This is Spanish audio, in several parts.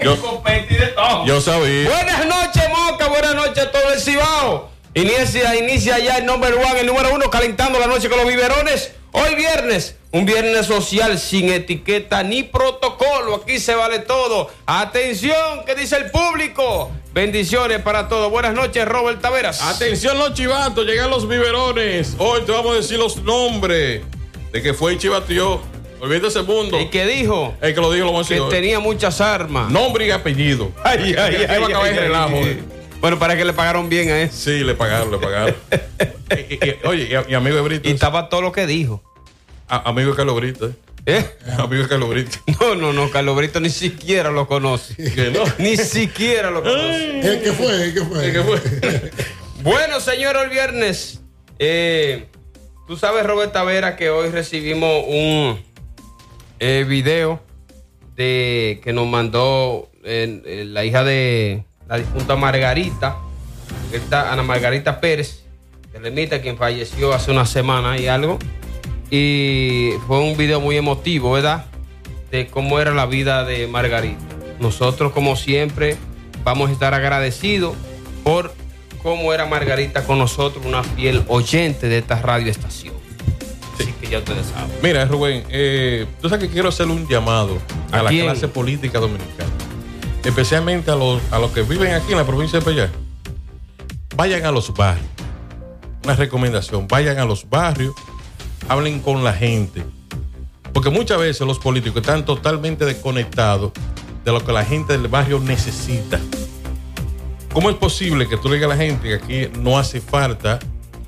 Yo sabía. Buenas noches, Moca. Buenas noches a todo el Cibao. Inicia ya el número uno, calentando la noche con los biberones. Hoy viernes, un viernes social sin etiqueta ni protocolo. Aquí se vale todo. Atención, ¿qué dice el público? Bendiciones para todos. Buenas noches, Robert Taveras. Atención los chivatos, llegan los biberones. Hoy te vamos a decir los nombres de que fue y chivateó. Olvídate ese mundo. ¿Y qué dijo? El que lo dijo lo vamos a decir. Que tenía muchas armas. Nombre y apellido. Ay. Bueno, para que le pagaron bien a él. Sí, le pagaron. Oye, y amigo de Brito. Y estaba todo lo que dijo. Amigo de Carlos Brito. Amigo de Carlos Brito. No, Carlos Brito ni siquiera lo conoce. ¿Que no? Ni siquiera lo conoce. ¿El qué fue? Bueno, señor, el viernes. Tú sabes, Robert Tavera, que hoy recibimos un video que nos mandó la hija de la difunta Margarita, Ana Margarita Pérez, Telemita, quien falleció hace una semana y algo. Y fue un video muy emotivo, ¿verdad? De cómo era la vida de Margarita. Nosotros, como siempre, vamos a estar agradecidos por cómo era Margarita con nosotros, una fiel oyente de esta radioestación. Así que ya ustedes saben. Mira, Rubén, tú sabes que quiero hacerle un llamado a la clase política dominicana, especialmente a los que viven aquí en la provincia de Payá. Vayan a los barrios. Una recomendación, vayan a los barrios, hablen con la gente. Porque muchas veces los políticos están totalmente desconectados de lo que la gente del barrio necesita. ¿Cómo es posible que tú le digas a la gente que aquí no hace falta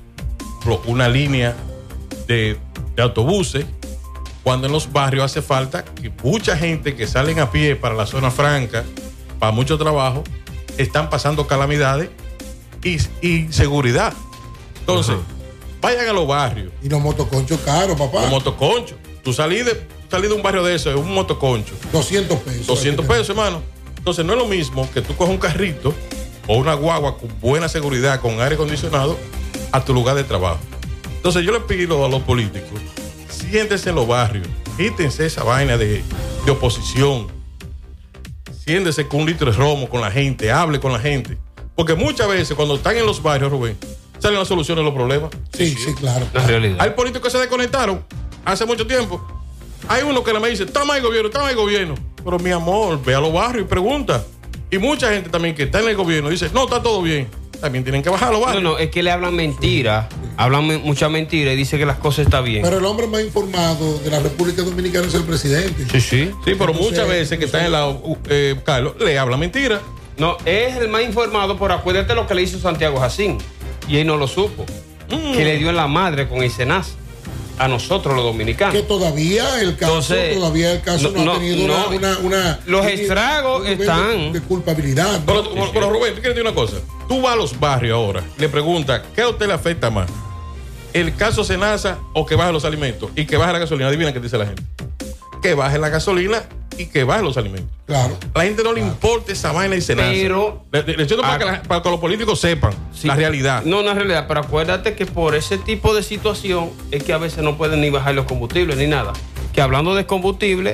una línea de autobuses, cuando en los barrios hace falta que mucha gente que salen a pie para la zona franca, para mucho trabajo, están pasando calamidades y inseguridad? Entonces, vayan a los barrios. Y los motoconchos caros, papá. Los motoconchos. Tú salí de un barrio de eso, es un motoconcho. 200 pesos. 200 pesos, hermano. Entonces, no es lo mismo que tú cojas un carrito o una guagua con buena seguridad, con aire acondicionado, a tu lugar de trabajo. Entonces, yo le pido a los políticos, siéntense en los barrios, quítense esa vaina de oposición. Siéntese con un litro de romo con la gente, hable con la gente. Porque muchas veces, cuando están en los barrios, Rubén, salen las soluciones a los problemas. Sí, claro. La realidad. Hay políticos que se desconectaron hace mucho tiempo. Hay uno que me dice, está mal el gobierno. Pero mi amor, ve a los barrios y pregunta. Y mucha gente también que está en el gobierno dice, no, está todo bien. También tienen que bajar a los barrios. No, es que le hablan mentiras, hablan mucha mentira y dice que las cosas están bien. Pero el hombre más informado de la República Dominicana es el presidente. Sí, pero muchas veces que está en el lado, Carlos, le habla mentira. No, es el más informado, pero acuérdate lo que le hizo Santiago Jacín. Y él no lo supo. Que le dio en la madre con el SENAS a nosotros los dominicanos. Que todavía el caso no ha tenido una los estragos están de culpabilidad. Pero Rubén, tú quieres decir una cosa. Tú vas a los barrios ahora y le preguntas, ¿qué a usted le afecta más? ¿El caso Senasa o que baje los alimentos? Y que baje la gasolina. Adivina qué dice la gente. Que baje la gasolina y que baje los alimentos. Claro. A la gente no le importa esa vaina y Senasa. Pero para que los políticos sepan la realidad. No, la realidad, pero acuérdate que por ese tipo de situación es que a veces no pueden ni bajar los combustibles ni nada. Que hablando de combustible,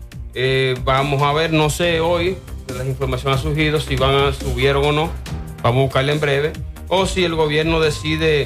vamos a ver, no sé hoy, las informaciones han surgido, si subieron o no. Vamos a buscarla en breve. O si el gobierno decide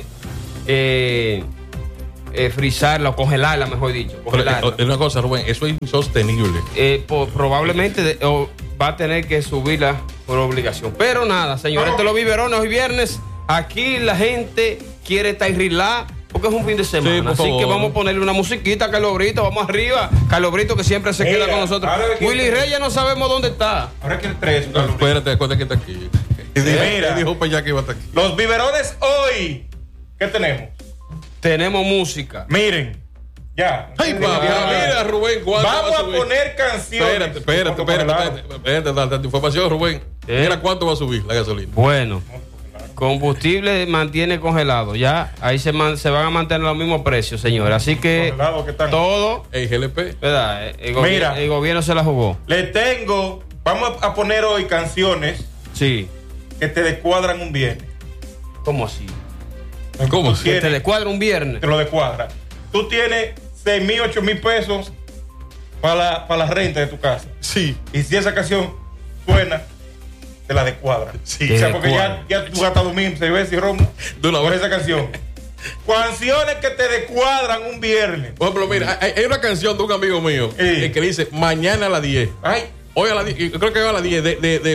frizarla o congelarla, mejor dicho. Es una cosa, Rubén, eso es insostenible. Probablemente va a tener que subirla por obligación. Pero nada, señores, de los biberones, hoy viernes, aquí la gente quiere estar relax porque es un fin de semana. Así que vamos a ponerle una musiquita a Carlos Brito, vamos arriba. Carlos Brito que siempre se queda con nosotros. Willy Reyes no sabemos dónde está. Ahora que el 3. Espérate, acuérdate que está aquí. Mira, dijo para allá que iba a estar aquí. Los biberones hoy, ¿qué tenemos? Tenemos música. Miren, ya. Ay, mira, Rubén, vamos a poner canciones. Espérate, date información, Rubén. Mira cuánto va a subir la gasolina. Bueno, combustible mantiene congelado. Ya, ahí se van a mantener los mismos precios, señores. Así que todo. El GLP. ¿Verdad? El gobierno se la jugó. Vamos a poner hoy canciones. Sí. Que te descuadran un viernes. ¿Cómo así? ¿Cómo así? Que te descuadra un viernes. Te lo descuadra. Tú tienes 6,000, 8,000 pesos para la renta de tu casa. Sí. Y si esa canción suena de la de Cuadra. Sí. O sea, porque ya tú gastas 2,000, 6 veces y Romo De una por vez. esa canción. Canciones que te descuadran un viernes. Por ejemplo, mira, hay una canción de un amigo mío Sí. que dice mañana a las 10. Ay, Hoy a las 10, yo creo que hoy a las 10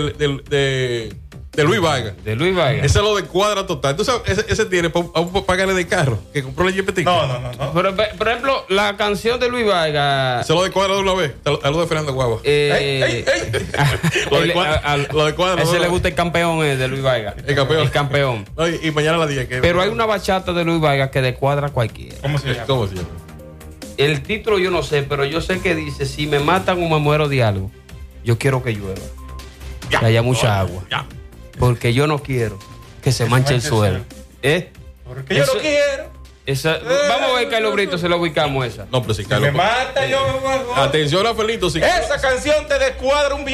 de Luis Vargas. De Luis Vargas. Ese es lo de cuadra total. Tú sabes, ese tiene para pagarle de carro que compró el Jeep. no. Pero, por ejemplo, la canción de Luis Vargas. Ese es lo de cuadra de una vez. A lo de Fernando Guagua. Lo de Cuadra. A ese no, le no. gusta el campeón de Luis Vargas. El campeón. El campeón. Oye, y mañana a las 10. Pero hay una bachata de Luis Vargas que descuadra a cualquiera. ¿Cómo se llama? ¿Cómo se llama? El título yo no sé, pero yo sé que dice: si me matan o me muero de algo, yo quiero que llueva. Que haya mucha agua. Ya. Porque yo no quiero que se manche el suelo. Porque yo Eso- no quiero. Vamos a ver, Carlos Brito, se lo ubicamos esa. No, pero si Me Carlos. mata yo. Atención, Rafaelito. Si Esa canción te descuadra un